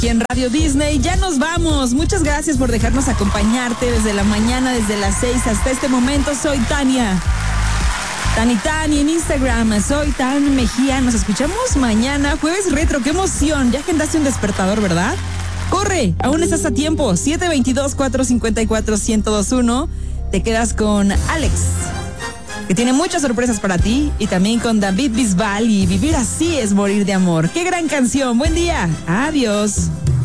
Aquí en Radio Disney, ya nos vamos. Muchas gracias por dejarnos acompañarte desde la mañana, desde las 6 hasta este momento. Soy Tania. Tani en Instagram. Soy Tan Mejía. Nos escuchamos mañana, jueves retro. ¡Qué emoción! Ya agendaste un despertador, ¿verdad? ¡Corre! Aún estás a tiempo. 722-454-1021. Te quedas con Alex, que tiene muchas sorpresas para ti, y también con David Bisbal y Vivir así es morir de amor. ¡Qué gran canción! ¡Buen día! ¡Adiós!